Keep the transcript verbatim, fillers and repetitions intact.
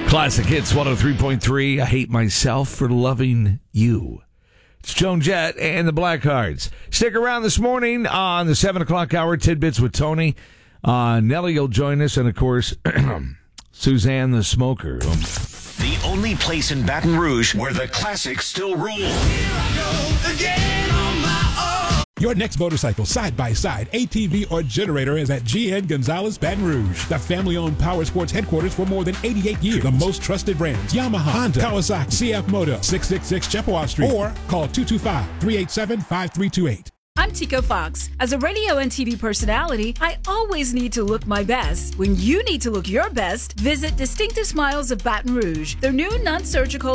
Classic Hits one oh three point three. I hate myself for loving you. It's Joan Jett and the Blackhearts. Stick around this morning on the seven o'clock hour, Tidbits with Tony. Uh, Nelly will join us, and of course, Suzanne the Smoker. The only place in Baton Rouge where the classics still rule. Here I go again on my own. Your next motorcycle, side-by-side, A T V, or generator is at G N Gonzalez Baton Rouge, the family-owned power sports headquarters for more than eighty-eight years. The most trusted brands, Yamaha, Honda, Kawasaki, C F Moto, six sixty-six Chippewa Street, or call two two five, three eight seven, five three two eight. I'm Tico Fox. As a radio and T V personality, I always need to look my best. When you need to look your best, visit Distinctive Smiles of Baton Rouge. Their new non-surgical